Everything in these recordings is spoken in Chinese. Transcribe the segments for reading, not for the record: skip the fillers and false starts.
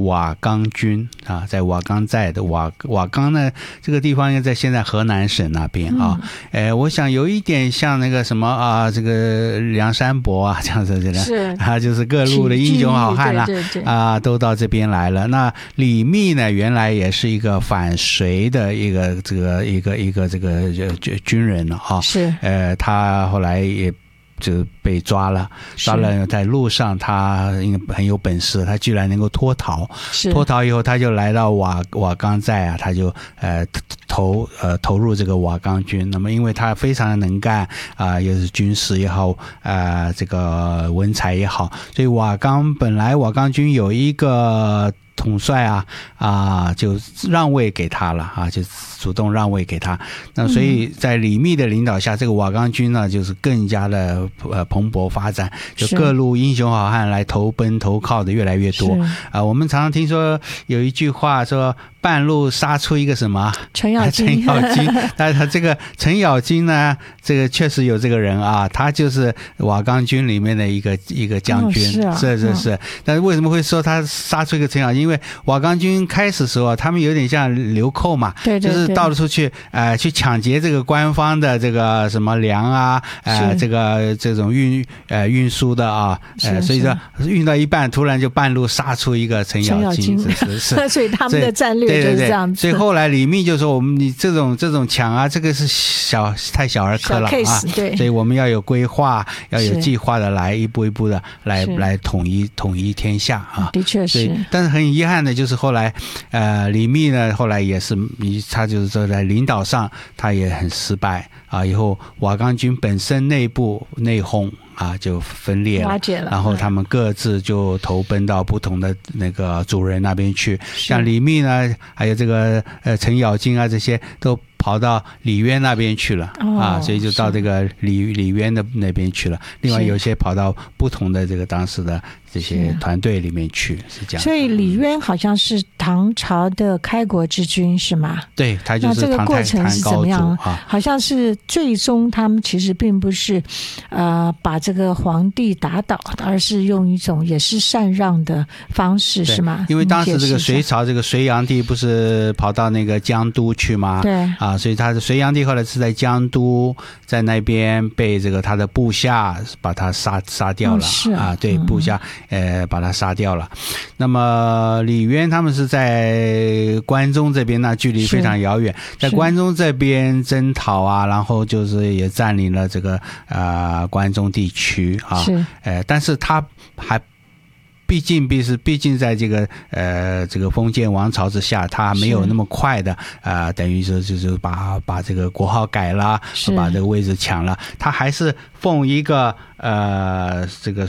瓦岗军啊，在瓦岗寨的瓦岗呢，这个地方应该在现在河南省那边啊。我想有一点像那个什么啊，这个梁山伯啊这样子的， 是啊，就是各路的英雄好汉啦，啊，都到这边来了。那李密呢，原来也是一个反隋的一个这个军人啊， 是他后来也就被抓了，在路上他很有本事，他居然能够脱逃以后，他就来到瓦岗寨啊，他就投入这个瓦岗军。那么因为他非常的能干啊，又是军事也好这个文采也好，所以本来瓦岗军有一个统帅就让位给他了啊，就主动让位给他。那所以在李密的领导下，这个瓦岗军呢，就是更加的蓬勃发展，就各路英雄好汉来投奔投靠的越来越多我们常常听说有一句话说，半路杀出一个什么程咬金但是他这个程咬金呢，这个确实有这个人啊，他就是瓦岗军里面的一个将军，是。但是为什么会说他杀出一个程咬金？因为瓦岗军开始的时候，他们有点像流寇嘛， 对， 就是到处去抢劫这个官方的这个什么粮啊，这种运输的啊，所以说运到一半，突然就半路杀出一个程咬金，是所以他们的战略就是这样子。 所以后来李密就说，你这种抢啊，这个是太小儿科了啊， 对， 所以我们要有规划，要有计划的来一步一步的来统一天下啊。 的确是。 但是很遗憾的就是后来李密呢，后来也是他就是说在领导上他也很失败啊，以后瓦岗军本身内部内讧啊，就分裂了，然后他们各自就投奔到不同的那个主人那边去，像李密呢，还有这个程咬金啊，这些都跑到李渊那边去了所以就到这个李渊的那边去了。另外有些跑到不同的这个当时的这些团队里面去，是这样。 所以李渊好像是唐朝的开国之君是吗？ 对，他就是唐太唐高祖好像是最终他们其实并不是把这个皇帝打倒，而是用一种也是禅让的方式，是吗？ 因为当时这个隋朝这个隋炀帝不是跑到那个江都去吗？ 对所以他的隋炀帝后来是在江都，在那边被这个他的部下把他杀掉了对，部下把他杀掉了。那么李渊他们是在关中这边，那距离非常遥远，在关中这边征讨然后就是也占领了这个关中地区但是他还毕竟在这个封建王朝之下，他没有那么快的等于说就是把这个国号改了，把这个位置抢了，他还是奉一个这个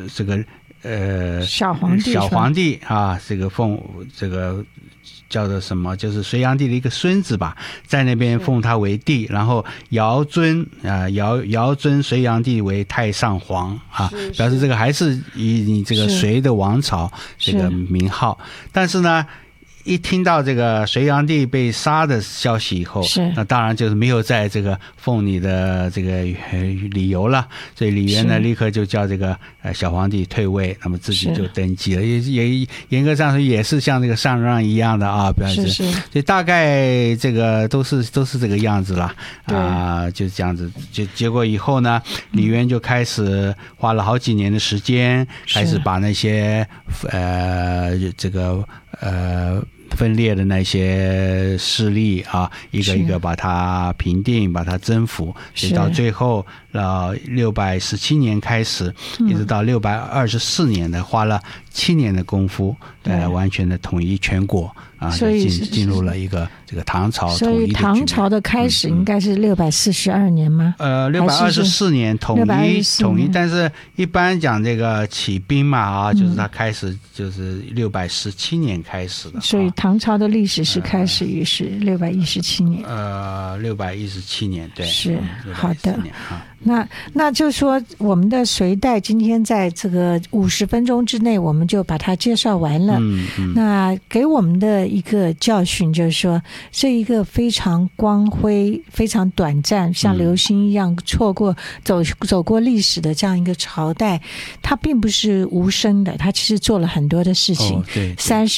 小皇帝这个奉这个叫做什么，就是隋炀帝的一个孙子吧，在那边奉他为帝，然后遥尊隋炀帝为太上皇表示这个还是以你这个隋的王朝这个名号。但是呢，一听到这个隋炀帝被杀的消息以后，那当然就是没有在这个奉你的这个理由了，所以李渊呢立刻就叫这个小皇帝退位，那么自己就登基了，也严格上说也是像这个禅让一样的表示，所以大概这个都是这个样子了就是这样子。结果以后呢，李渊就开始花了好几年的时间，开始把那些这个分裂的那些势力一个一个把它平定，把它征服，所以到最后617年开始，一直到624年的，花了7年的功夫，完全的统一全国所以进入了一个这个唐朝统一的局面。所以唐朝的开始应该是642年吗 ？624年统一，但是一般讲这个起兵嘛就是它开始就是617年开始的， 所以唐朝的历史是开始于是617年。 617年，对， 是好的。那就是说，我们的隋代今天在这个50分钟之内，我们就把它介绍完了。那给我们的一个教训就是说，这一个非常光辉、非常短暂，像流星一样走过历史的这样一个朝代，它并不是无声的，它其实做了很多的事情。30